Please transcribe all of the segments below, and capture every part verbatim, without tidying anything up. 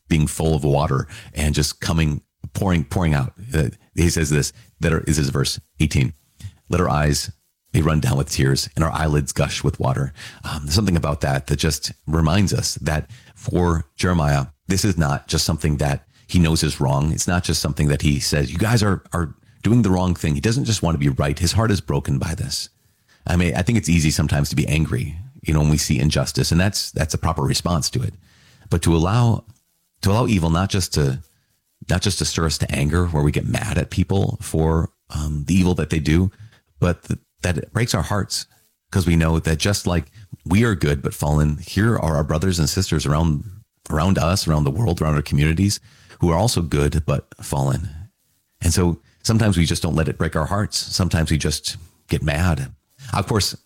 being full of water and just coming, pouring, pouring out. Uh, he says this, that are, is his verse eighteen. Let our eyes may run down with tears and our eyelids gush with water. Um, there's something about that that just reminds us that for Jeremiah, this is not just something that he knows is wrong. It's not just something that he says, you guys are, are doing the wrong thing. He doesn't just want to be right. His heart is broken by this. I mean, I think it's easy sometimes to be angry, you know, when we see injustice, and that's, that's a proper response to it. But to allow, to allow evil, not just to, not just to stir us to anger where we get mad at people for um, the evil that they do, but th- that it breaks our hearts, because we know that just like we are good but fallen, here are our brothers and sisters around around us, around the world, around our communities, who are also good but fallen. And so sometimes we just don't let it break our hearts. Sometimes we just get mad. Of course,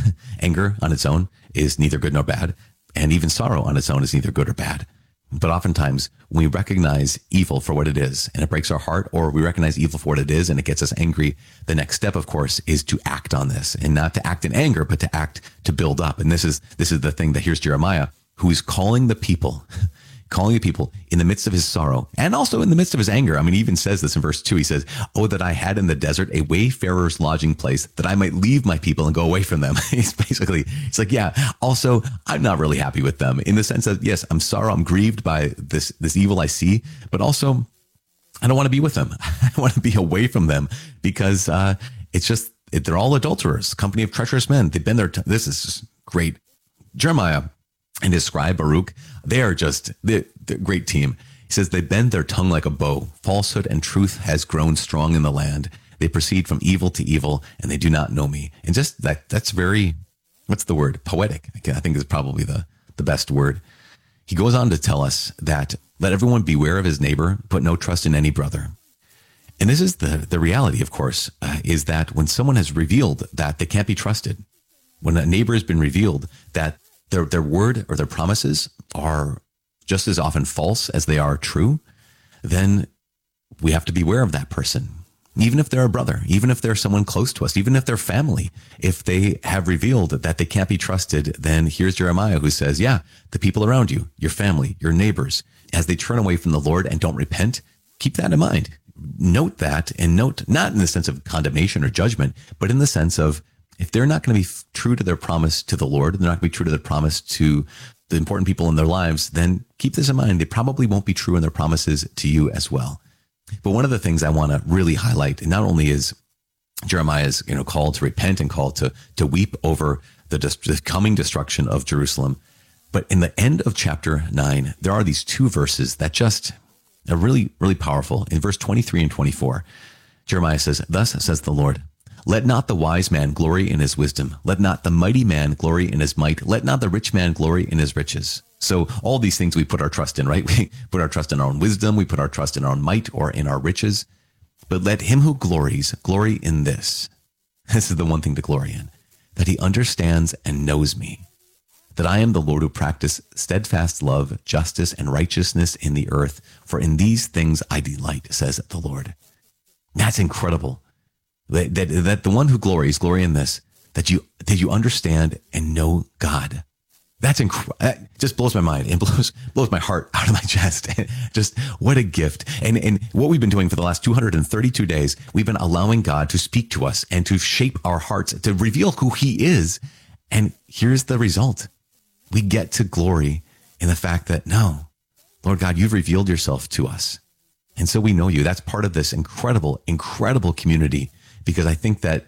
anger on its own is neither good nor bad, and even sorrow on its own is neither good or bad. But oftentimes when we recognize evil for what it is and it breaks our heart, or we recognize evil for what it is and it gets us angry, the next step, of course, is to act on this, and not to act in anger, but to act to build up. And this is, this is the thing that here's Jeremiah, who is calling the people, calling the people in the midst of his sorrow and also in the midst of his anger. I mean, he even says this in verse two. He says, oh, that I had in the desert a wayfarer's lodging place, that I might leave my people and go away from them. He's basically, it's like, yeah, also, I'm not really happy with them, in the sense that, yes, I'm sorrow, I'm grieved by this, this evil I see, but also I don't want to be with them. I want to be away from them, because uh, it's just, it, they're all adulterers, company of treacherous men. They've been there. T- this is just great. Jeremiah and his scribe Baruch, they are just they're, they're a great team. He says, they bend their tongue like a bow. Falsehood and truth has grown strong in the land. They proceed from evil to evil, and they do not know me. And just that, that's very, what's the word? Poetic, I think is probably the, the best word. He goes on to tell us that let everyone beware of his neighbor, put no trust in any brother. And this is the, the reality, of course, uh, is that when someone has revealed that they can't be trusted, when a neighbor has been revealed that Their their word or their promises are just as often false as they are true, then we have to beware of that person. Even if they're a brother, even if they're someone close to us, even if they're family, if they have revealed that they can't be trusted, then here's Jeremiah who says, yeah, the people around you, your family, your neighbors, as they turn away from the Lord and don't repent, keep that in mind. Note that, and note not in the sense of condemnation or judgment, but in the sense of, if they're not going to be f- true to their promise to the Lord, they're not going to be true to their promise to the important people in their lives, then keep this in mind. They probably won't be true in their promises to you as well. But one of the things I want to really highlight, and not only is Jeremiah's, you know, call to repent and call to, to weep over the, dis- the coming destruction of Jerusalem, but in the end of chapter nine, there are these two verses that just are really, really powerful. In verse twenty-three and twenty-four, Jeremiah says, thus says the Lord, let not the wise man glory in his wisdom. Let not the mighty man glory in his might. Let not the rich man glory in his riches. So all these things we put our trust in, right? We put our trust in our own wisdom. We put our trust in our own might or in our riches. But let him who glories glory in this. This is the one thing to glory in, that he understands and knows me, that I am the Lord who practice steadfast love, justice, and righteousness in the earth. For in these things I delight, says the Lord. That's incredible. That, that, that the one who glories, glory in this, that you, that you understand and know God. That's incredible. That just blows my mind and blows, blows my heart out of my chest. Just what a gift. And, and what we've been doing for the last two hundred thirty-two days, we've been allowing God to speak to us and to shape our hearts, to reveal who he is. And here's the result. We get to glory in the fact that, no, Lord God, you've revealed yourself to us. And so we know you. That's part of this incredible, incredible community. Because I think that,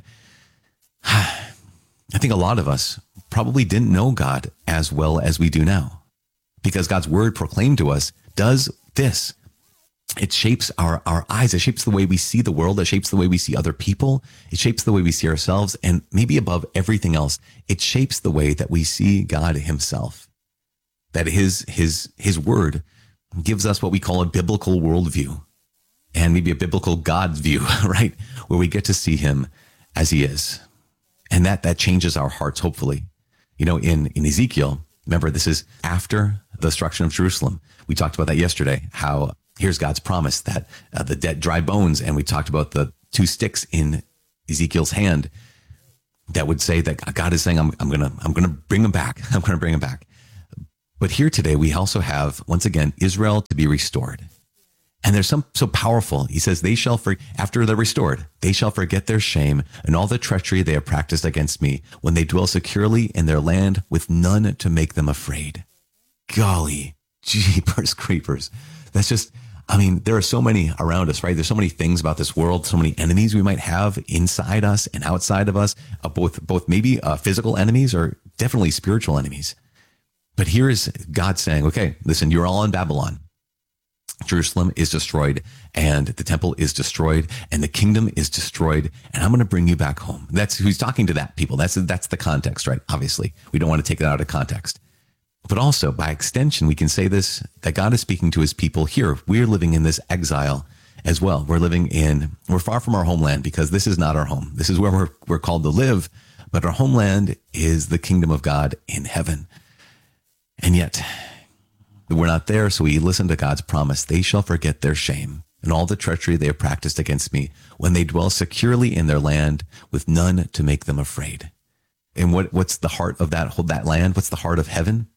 I think a lot of us probably didn't know God as well as we do now. Because God's word proclaimed to us does this. It shapes our, our eyes. It shapes the way we see the world. It shapes the way we see other people. It shapes the way we see ourselves. And maybe above everything else, it shapes the way that we see God himself. That his, his, his word gives us what we call a biblical worldview. And maybe a biblical God's view, right? Where we get to see him as he is. And that, that changes our hearts, hopefully. You know, in, in Ezekiel, remember, this is after the destruction of Jerusalem. We talked about that yesterday, how here's God's promise that uh, the dead, dry bones. And we talked about the two sticks in Ezekiel's hand that would say that God is saying, I'm, I'm going to, I'm going to bring them back. I'm going to bring them back. But here today, we also have, once again, Israel to be restored. And there's some so powerful. He says, they shall, for, after they're restored, they shall forget their shame and all the treachery they have practiced against me when they dwell securely in their land with none to make them afraid. Golly, jeepers creepers. That's just, I mean, there are so many around us, right? There's so many things about this world, so many enemies we might have inside us and outside of us, uh, both, both maybe uh, physical enemies or definitely spiritual enemies. But here is God saying, okay, listen, you're all in Babylon. Jerusalem is destroyed and the temple is destroyed and the kingdom is destroyed. And I'm going to bring you back home. That's who's talking to that people. That's, that's the context, right? Obviously, we don't want to take that out of context. But also by extension, we can say this, that God is speaking to his people here. We're living in this exile as well. We're living in, we're far from our homeland because this is not our home. This is where we're, we're called to live, but our homeland is the kingdom of God in heaven. And yet we're not there. So we listen to God's promise. They shall forget their shame and all the treachery they have practiced against me when they dwell securely in their land with none to make them afraid. And what, what's the heart of that, that land? What's the heart of heaven?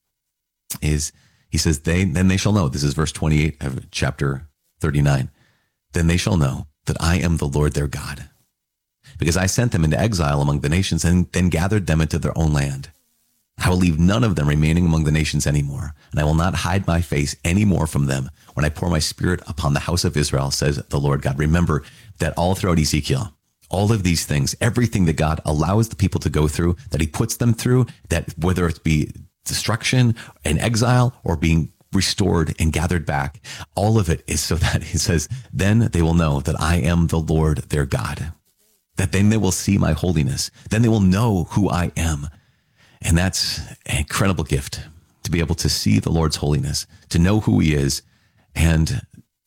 Is he says, they, then they shall know, this is verse twenty-eight of chapter thirty-nine. Then they shall know that I am the Lord their God, because I sent them into exile among the nations and then gathered them into their own land. I will leave none of them remaining among the nations anymore, and I will not hide my face any more from them when I pour my spirit upon the house of Israel, says the Lord God. Remember that all throughout Ezekiel, all of these things, everything that God allows the people to go through, that he puts them through, that whether it be destruction and exile or being restored and gathered back, all of it is so that he says, then they will know that I am the Lord their God, that then they will see my holiness. Then they will know who I am. And that's an incredible gift to be able to see the Lord's holiness, to know who he is, and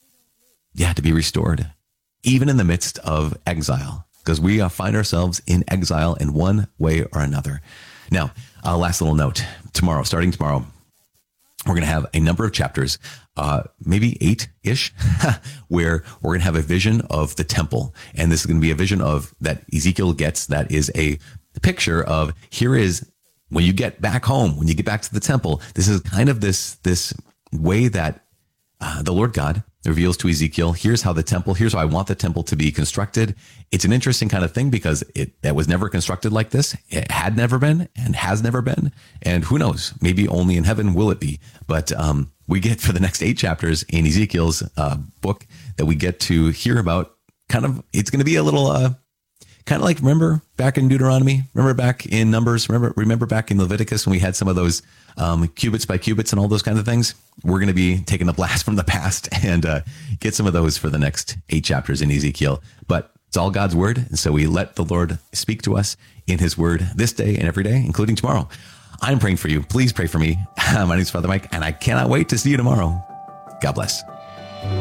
yeah, to be restored, even in the midst of exile, because we uh, find ourselves in exile in one way or another. Now, uh, last little note, tomorrow, starting tomorrow, we're going to have a number of chapters, uh, maybe eight-ish, where we're going to have a vision of the temple. And this is going to be a vision of that Ezekiel gets that is a picture of here is when you get back home, when you get back to the temple, this is kind of this, this way that uh, the Lord God reveals to Ezekiel, here's how the temple, here's how I want the temple to be constructed. It's an interesting kind of thing because it that was never constructed like this. It had never been and has never been. And who knows, maybe only in heaven will it be. But um, we get for the next eight chapters in Ezekiel's uh, book that we get to hear about kind of, it's going to be a little, uh, kind of like, remember back in Deuteronomy, remember back in Numbers, remember, remember back in Leviticus when we had some of those um, cubits by cubits and all those kinds of things. We're going to be taking a blast from the past and uh, get some of those for the next eight chapters in Ezekiel. But it's all God's word. And so we let the Lord speak to us in his word this day and every day, including tomorrow. I'm praying for you. Please pray for me. My name is Father Mike, and I cannot wait to see you tomorrow. God bless.